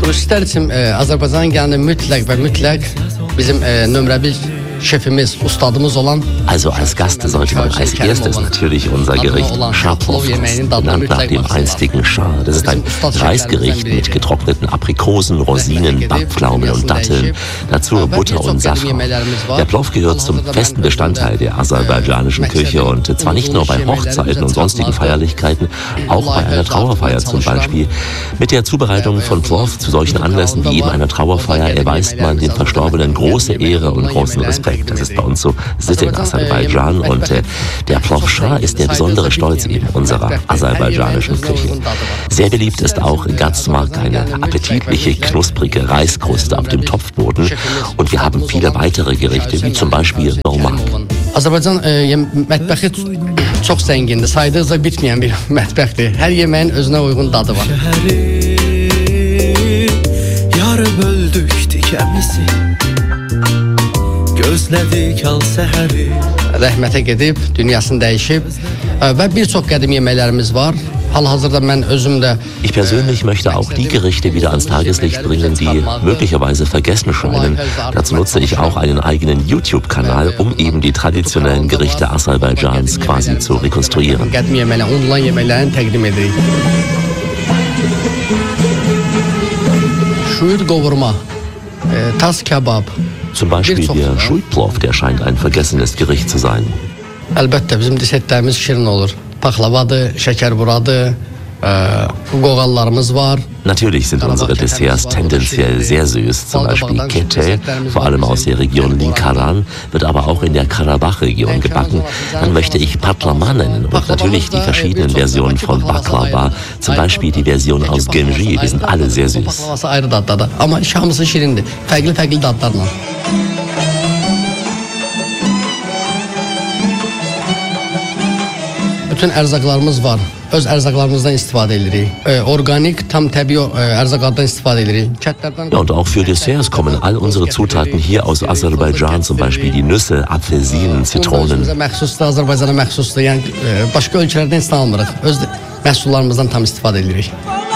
Turistler için Azerbaycan'a geldiğinde mütlak bizim nömrə 1 Chefimiz, Ustadımız olan. Also als Gast sollte man als erstes natürlich unser Gericht Schahplov benannt nach dem einstigen Schah. Das ist ein Reisgericht mit getrockneten Aprikosen, Rosinen, Backpflaumen und Datteln. Dazu Butter und Safran. Der Plov gehört zum festen Bestandteil der aserbaidschanischen Küche und zwar nicht nur bei Hochzeiten und sonstigen Feierlichkeiten, auch bei einer Trauerfeier zum Beispiel. Mit der Zubereitung von Plov zu solchen Anlässen wie eben einer Trauerfeier erweist man den Verstorbenen große Ehre und großen Respekt. Das ist bei uns so Sitte in Aserbaidschan und der Plov Shah ist der besondere Stolz eben unserer aserbaidschanischen Küche. Sehr beliebt ist auch Gazmak, eine appetitliche, knusprige Reiskruste auf dem Topfboden und wir haben viele weitere Gerichte, wie zum Beispiel dolmak. Azerbaycan mətbəxi çox zəngindir, saydıqca bitməyən bir mətbəxdir. Hər yeməyin özünə uyğun dadı var. Yarı böldük dikəmizi. Rəhmətə gedib, dünyasını dəyişib və bir çox qədim yeməklərimiz var. Hal-hazırda mən özüm də Ich persönlich möchte auch die Gerichte wieder ans Tageslicht bringen, die möglicherweise vergessen scheinen. Dazu nutze ich auch einen eigenen YouTube-Kanal, um eben die traditionellen Gerichte Aserbaidschans quasi zu rekonstruieren. Qədim yeməklər, unulan yeməklərini təqdim edirik. Şuyur qovurma, tas kebab. Zum Beispiel der Shuitplov, der scheint ein vergessenes Gericht zu sein. Əlbəttə bizim desertlərimiz şirin olur. Paxlavadır, şəkərburadır, qoğallarımız var. Natürlich sind unsere Desserts tendenziell sehr süß, zum Beispiel Kete, vor allem aus der Region Linkaran, wird aber auch in der Karabach-Region gebacken. Dann möchte ich Patlaman nennen und natürlich die verschiedenen Versionen von Baklava, zum Beispiel die Version aus Genji, die sind alle sehr süß. Ama hamısı şirindir, fərqli dadlarla. Bütün ərzaqlarımız var. Öz ərzaqlarımızdan istifadə edirik. Organik, tam təbii ərzaqlardan istifadə edirik. Ja, und auch für Desserts kommen all unsere Zutaten hier aus Aserbaidschan, zum Beispiel die Nüsse, Apfelsinen, Zitronen. Məxsusdur, Azərbaycana məxsusdur. Yəni başqa ölkələrdən heç nə almırıq. Öz məhsullarımızdan tam istifadə edirik.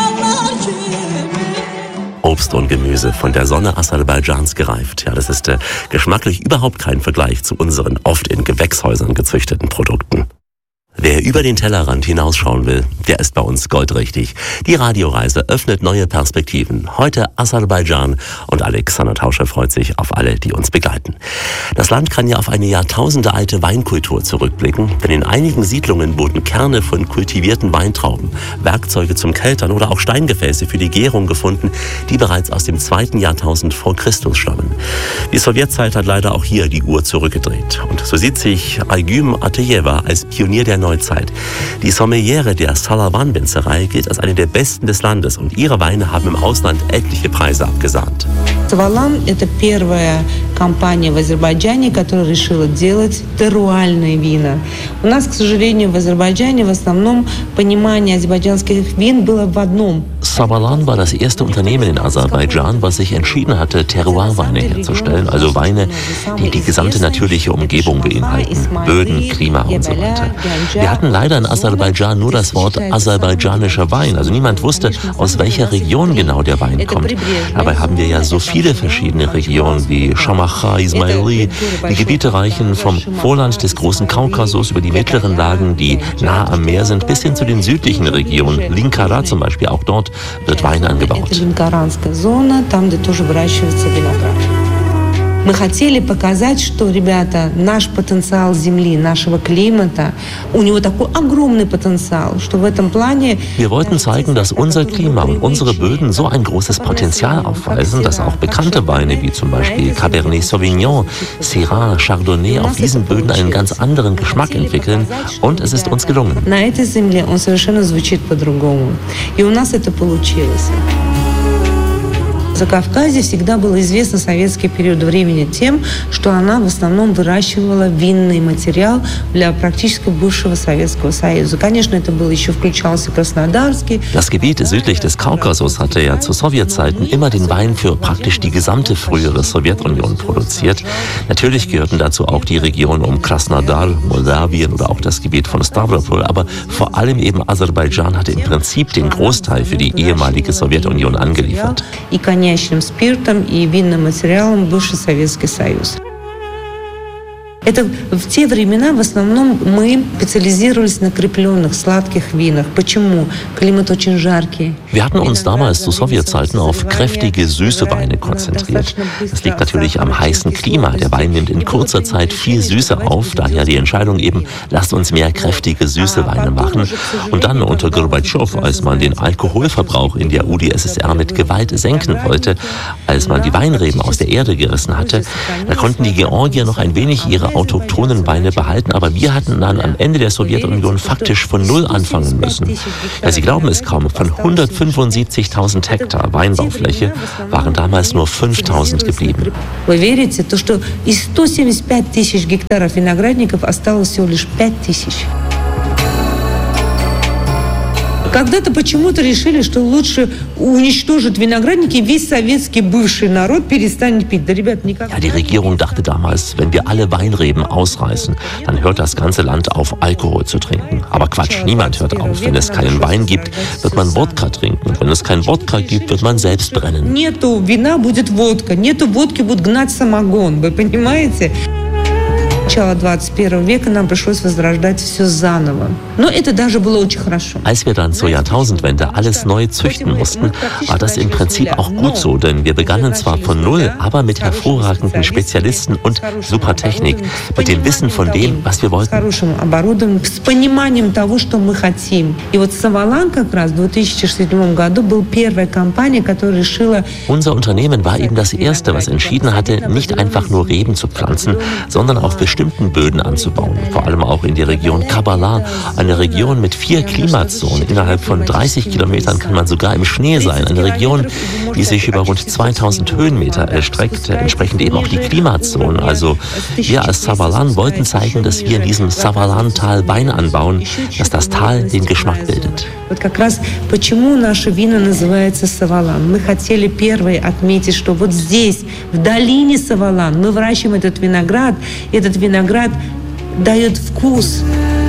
Obst und Gemüse von der Sonne Aserbaidschans gereift. Ja, das ist geschmacklich überhaupt kein Vergleich zu unseren oft in Gewächshäusern gezüchteten Produkten. Wer über den Tellerrand hinausschauen will, der ist bei uns goldrichtig. Die Radioreise öffnet neue Perspektiven. Heute Aserbaidschan und Alexander Tauscher freut sich auf alle, die uns begleiten. Das Land kann ja auf eine jahrtausendealte Weinkultur zurückblicken, denn in einigen Siedlungen wurden Kerne von kultivierten Weintrauben, Werkzeuge zum Keltern oder auch Steingefäße für die Gärung gefunden, die bereits aus dem 2. Jahrtausend vor Christus stammen. Die Sowjetzeit hat leider auch hier die Uhr zurückgedreht. Und so sieht sich Aygüm Ateyeva als Pionier der Neuzeit. Die Sommeliere der Salavan-Winzerei gilt als eine der besten des Landes und ihre Weine haben im Ausland etliche Preise abgesahnt. Savalan – это первая компания в Азербайджане, которая решила делать теруальные вина. У нас, к сожалению, в Азербайджане в основном понимание азербайджанских вин было в одном. Savalan war das erste Unternehmen in Aserbaidschan, was sich entschieden hatte, Terroir-Weine herzustellen, also Weine, die die gesamte natürliche Umgebung beinhalten, Böden, Klima und so weiter. Wir hatten leider in Aserbaidschan nur das Wort aserbaidschanischer Wein, also niemand wusste, aus welcher Region genau der Wein kommt. Dabei haben wir ja so viele verschiedene Regionen wie Shamacha, Ismaili. Die Gebiete reichen vom Vorland des großen Kaukasus über die mittleren Lagen, die nah am Meer sind, bis hin zu den südlichen Regionen. Linkara zum Beispiel, auch dort wird Wein angebaut. Мы хотели показать, что, ребята, наш потенциал земли, нашего климата, у него такой огромный потенциал, что в этом плане... Wir wollten zeigen, dass unser Klima und unsere Böden so ein großes Potenzial aufweisen, dass auch bekannte Weine wie zum Beispiel Cabernet Sauvignon, Syrah, Chardonnay auf diesen Böden einen ganz anderen Geschmack entwickeln und es ist uns gelungen. На этой земле он совершенно звучит по-другому. И у нас это получилось. Закавказье всегда было известно советский период времени тем, что она в основном выращивала винный материал для практически бывшего Советского Союза. Конечно, это было еще включался Краснодарский. Das Gebiet südlich des Kaukasus hatte ja zu Sowjetzeiten immer den Wein für praktisch die gesamte frühere Sowjetunion produziert. Natürlich gehörten dazu auch die Region um Krasnodar, Moldawien oder auch das Gebiet von Stavropol, aber vor allem eben Aserbaidschan hatte im Prinzip den Großteil für die ehemalige Sowjetunion angeliefert. И коньячным спиртом, и винным материалом бывший Советский Союз. Это в те времена в основном мы специализировались на крепленных, сладких винах. Почему? Климат очень жаркий. Wir hatten uns damals zu Sowjetzeiten auf kräftige, süße Weine konzentriert. Das liegt natürlich am heißen Klima. Der Wein nimmt in kurzer Zeit viel Süße auf. Daher die Entscheidung eben, lasst uns mehr kräftige, süße Weine machen. Und dann unter Gorbatschow, als man den Alkoholverbrauch in der UdSSR mit Gewalt senken wollte, als man die Weinreben aus der Erde gerissen hatte, da konnten die Georgier noch ein wenig ihre autochthonen Weine behalten, aber wir hatten dann am Ende der Sowjetunion faktisch von Null anfangen müssen. Ja, Sie glauben es kaum, von 175.000 Hektar Weinbaufläche waren damals nur 5.000 geblieben. Вы верите, то, что из 175 тысяч гектаров виноградников осталось всего лишь 5 тысяч. Когда-то почему-то решили, что лучше уничтожить виноградники, весь советский бывший народ перестанет пить. Да, ребят, никак. Ja, die Regierung dachte damals, wenn wir alle Weinreben ausreißen, dann hört das ganze Land auf, Alkohol zu trinken. Aber Quatsch, niemand hört auf. Wenn es keinen Wein gibt, wird man Wodka trinken. Und wenn es keinen Wodka gibt, wird man selbst brennen. Нету вина, будет водка. Нету водки, будет гнать самогон. Вы понимаете? Начало 21 века нам пришлось возрождать все заново. Но это даже было очень хорошо. Als wir dann zur Jahrtausendwende alles neu züchten mussten, war das im Prinzip auch gut so, denn wir begannen zwar von Null, aber mit hervorragenden Spezialisten und super Technik, mit dem Wissen von dem, was wir wollten. Хорошим оборудованием, с пониманием того, что мы хотим. И вот Savalan как раз в 2007 году был первая компания, которая решила... Unser Unternehmen war eben das erste, was entschieden hatte, nicht einfach nur Reben zu pflanzen, sondern auf bestimmten Böden anzubauen. Vor allem auch in der Region Kabala, eine Region mit 4 Klimazonen. Innerhalb von 30 Kilometern kann man sogar im Schnee sein. Eine Region, die sich über rund 2000 Höhenmeter erstreckt, entsprechend eben auch die Klimazonen. Also wir als Savalan wollten zeigen, dass wir in diesem Savalan-Tal Wein anbauen, dass das Tal den Geschmack bildet. Вот как раз почему наше вино называется Savalan. Мы хотели первые отметить, что вот здесь, в долине Savalan, мы выращиваем этот виноград, и этот виноград дает вкус.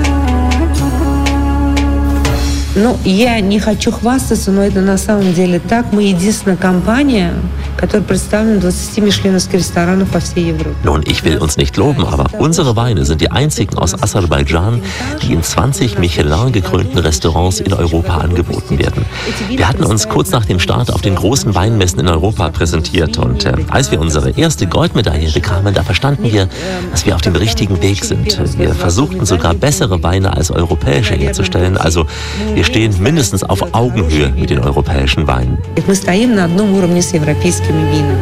Ну, я не хочу хвастаться, но это на самом деле так. Мы единственная компания, которая представлена в 20 мишленовских ресторанах по всей Европе. Nun, ich will uns nicht loben, aber unsere Weine sind die einzigen aus Aserbaidschan, die in 20 Michelin-gekrönten Restaurants in Europa angeboten werden. Wir hatten uns kurz nach dem Start auf den großen Weinmessen in Europa präsentiert und als wir unsere erste Goldmedaille bekamen, da verstanden wir, dass wir auf dem richtigen Weg sind. Wir versuchten sogar bessere Weine als europäische herzustellen, also wir stehen mindestens auf Augenhöhe mit den europäischen Weinen. Мы стоим на одном уровне с европейскими винами.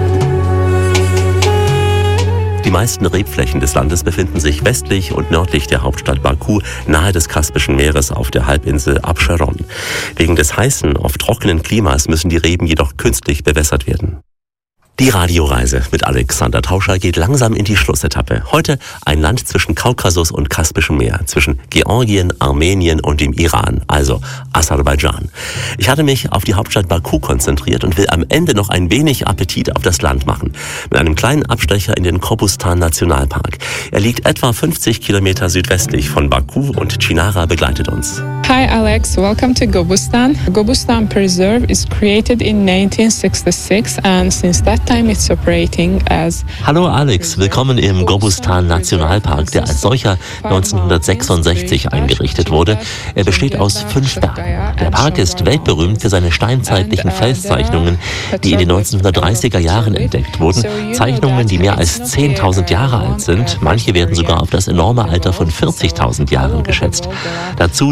Die meisten Rebflächen des Landes befinden sich westlich und nördlich der Hauptstadt Baku, nahe des Kaspischen Meeres auf der Halbinsel Absheron. Wegen des heißen, oft trockenen Klimas müssen die Reben jedoch künstlich bewässert werden. Die Radioreise mit Alexander Tauscher geht langsam in die Schlussetappe. Heute ein Land zwischen Kaukasus und Kaspischem Meer, zwischen Georgien, Armenien und dem Iran, also Aserbaidschan. Ich hatte mich auf die Hauptstadt Baku konzentriert und will am Ende noch ein wenig Appetit auf das Land machen. Mit einem kleinen Abstecher in den Gobustan-Nationalpark. Er liegt etwa 50 Kilometer südwestlich von Baku und Chinara begleitet uns. Hi Alex, welcome to Gobustan. Gobustan Preserve is created in 1966 and since that time it's operating as... Hallo Alex, willkommen im Gobustan Nationalpark, der als solcher 1966 eingerichtet wurde. Er besteht aus 5 Bergen. Der Park ist weltberühmt für seine steinzeitlichen Felszeichnungen, die in den 1930er Jahren entdeckt wurden. Zeichnungen, die mehr als 10.000 Jahre alt sind. Manche werden sogar auf das enorme Alter von 40.000 Jahren geschätzt. Dazu die Höhlen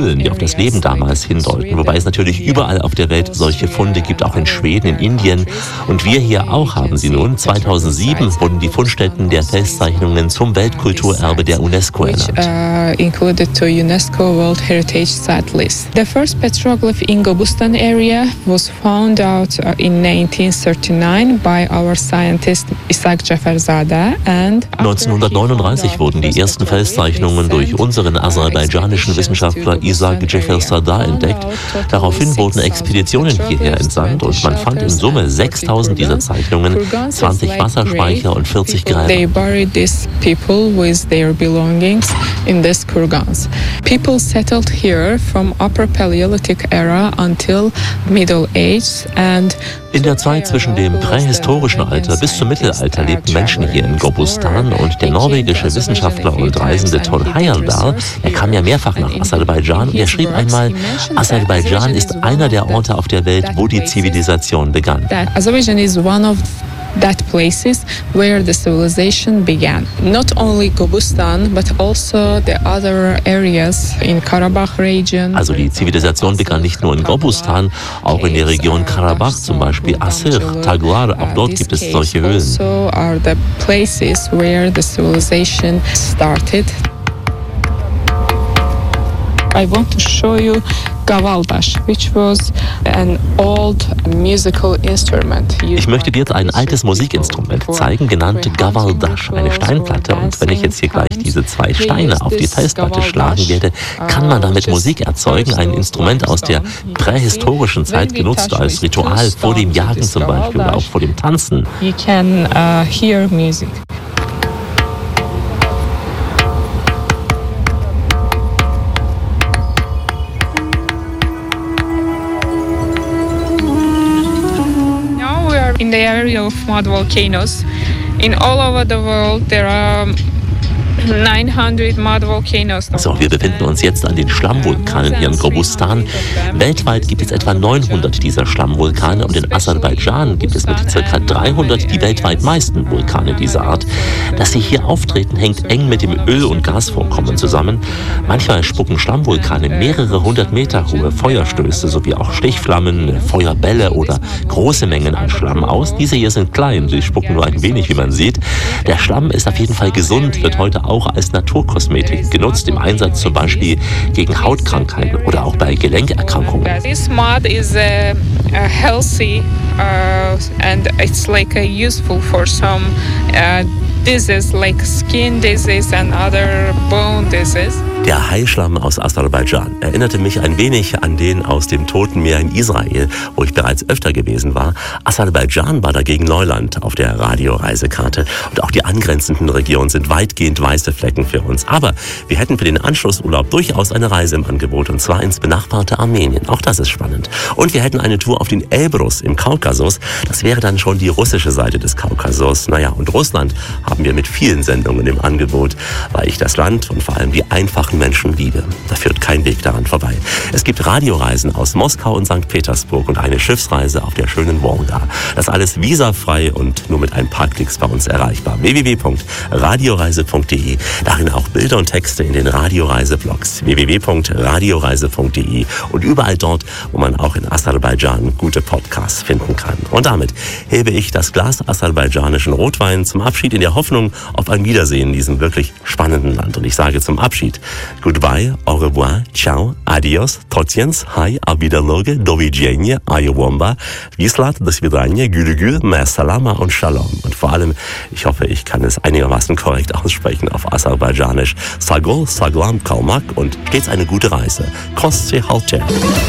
Höhlen, die auf das Leben damals hindeuten. Wobei es natürlich überall auf der Welt solche Funde gibt, auch in Schweden, in Indien. Und wir hier auch haben sie nun. 2007 wurden die Fundstätten der Felszeichnungen zum Weltkulturerbe der UNESCO ernannt. Included to UNESCO World Heritage Site list. The first petroglyph in Gobustan area was found out in 1939 by our scientist Isaac Jaferzadeh and 1939 wurden die ersten Felszeichnungen durch unseren aserbaidschanischen Wissenschaftler Isaac Jaferzadeh entdeckt. Daraufhin wurden Expeditionen hierher entsandt und man fand in Summe 6000 dieser Zeichnungen, 20 Wasserspeicher und 40 Gräber. They buried these people with their belongings in these kurgans. People settled here from Upper Paleolithic era until Middle Age and in der Zeit zwischen dem prähistorischen Alter bis zum Mittelalter lebten Menschen hier in Gobustan und der norwegische Wissenschaftler und Reisende Thor Heyerdahl, er kam ja mehrfach nach Aserbaidschan und er schrieb einmal, Aserbaidschan ist einer der Orte auf der Welt, wo die Zivilisation begann. Azerbaijan is one of that places where the civilization began. Not only Gobustan, but also the other areas in Karabakh region. Also die Zivilisation begann nicht nur in Gobustan, auch in der Region Karabach, zum Beispiel Asir, Taglar, auch dort gibt es solche Höhlen. Also are the places where the civilization started. I want to show you Gavaldash, which was an old musical instrument. Ich möchte dir jetzt ein altes Musikinstrument zeigen, genannt Gavaldash, eine Steinplatte. Und wenn ich jetzt hier gleich diese 2 Steine auf die Felsplatte schlagen werde, kann man damit Musik erzeugen. Ein Instrument aus der prähistorischen Zeit, genutzt als Ritual vor dem Jagen zum Beispiel oder auch vor dem Tanzen. You can hear music. In the area of mud volcanoes. In all over the world there are 900 mud volcanoes. So, wir befinden uns jetzt an den Schlammvulkanen hier in Gobustan. Weltweit gibt es etwa 900 dieser Schlammvulkane und in Aserbaidschan gibt es mit ca. 300 die weltweit meisten Vulkane dieser Art. Dass sie hier auftreten, hängt eng mit dem Öl- und Gasvorkommen zusammen. Manchmal spucken Schlammvulkane mehrere 100 Meter hohe Feuerstöße sowie auch Stichflammen, Feuerbälle oder große Mengen an Schlamm aus. Diese hier sind klein, sie spucken nur ein wenig, wie man sieht. Der Schlamm ist auf jeden Fall gesund, wird heute auch als Naturkosmetik genutzt, im Einsatz zum Beispiel gegen Hautkrankheiten oder auch bei Gelenkerkrankungen. This mud is healthy and it's like useful for some diseases like skin disease and other bone disease. Der Haischlamm aus Aserbaidschan erinnerte mich ein wenig an den aus dem Toten Meer in Israel, wo ich bereits öfter gewesen war. Aserbaidschan war dagegen Neuland auf der Radioreisekarte und auch die angrenzenden Regionen sind weitgehend weiße Flecken für uns. Aber wir hätten für den Anschlussurlaub durchaus eine Reise im Angebot und zwar ins benachbarte Armenien. Auch das ist spannend. Und wir hätten eine Tour auf den Elbrus im Kaukasus. Das wäre dann schon die russische Seite des Kaukasus. Naja, und Russland haben wir mit vielen Sendungen im Angebot, weil ich das Land und vor allem die einfachen Menschen liebe. Da führt kein Weg daran vorbei. Es gibt Radioreisen aus Moskau und St. Petersburg und eine Schiffsreise auf der schönen Wolga. Das alles visafrei und nur mit ein paar Klicks bei uns erreichbar. www.radioreise.de. Darin auch Bilder und Texte in den Radioreise-Blogs. www.radioreise.de und überall dort, wo man auch in Aserbaidschan gute Podcasts finden kann. Und damit hebe ich das Glas aserbaidschanischen Rotwein zum Abschied in der Hoffnung auf ein Wiedersehen in diesem wirklich spannenden Land. Und ich sage zum Abschied goodbye, au revoir, ciao, adios, totjens, hi, auf Wiederloge, do widzenia, ayowomba, vislat, do svidania, gülü, ma salama und shalom. Und vor allem, ich hoffe, ich kann es einigermaßen korrekt aussprechen auf Aserbaidschanisch. Sagol, saglam, kalmak und stets eine gute Reise. Kostse halter.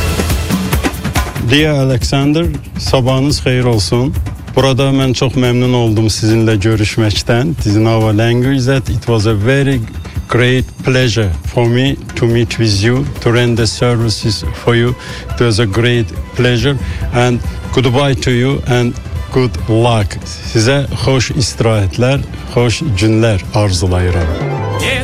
Dear Alexander, sabahınız hayır olsun. Burada ben çok memnun oldum sizinle görüşmekten. It is in our language that it was a very great pleasure for me to meet with you, to render services for you. It was a great pleasure and goodbye to you and good luck. Size hoş istirahatler, hoş günler arzulayıram.